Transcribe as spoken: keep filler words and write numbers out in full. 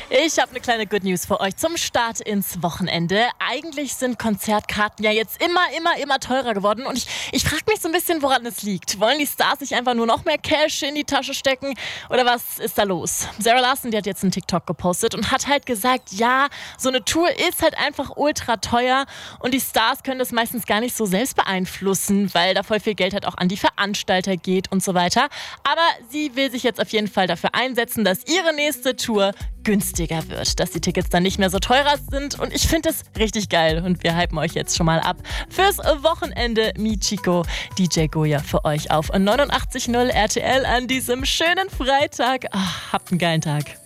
Ich habe eine kleine Good News für euch zum Start ins Wochenende. Eigentlich sind Konzertkarten ja jetzt immer, immer, immer teurer geworden. Und ich, ich frage mich so ein bisschen, woran es liegt. Wollen die Stars sich einfach nur noch mehr Cash in die Tasche stecken? Oder was ist da los? Sarah Larson, die hat jetzt einen TikTok gepostet und hat halt gesagt, ja, so eine Tour ist halt einfach ultra teuer. Und die Stars können das meistens gar nicht so selbst beeinflussen, weil da voll viel Geld halt auch an die Veranstalter geht und so weiter. Aber sie will sich jetzt auf jeden Fall dafür einsetzen, dass ihre nächste Tour günstiger wird, dass die Tickets dann nicht mehr so teurer sind und ich finde das richtig geil und wir hypen euch jetzt schon mal ab fürs Wochenende. Michiko, D J Goya für euch auf neunundachtzig Komma null R T L an diesem schönen Freitag. Ach, habt einen geilen Tag.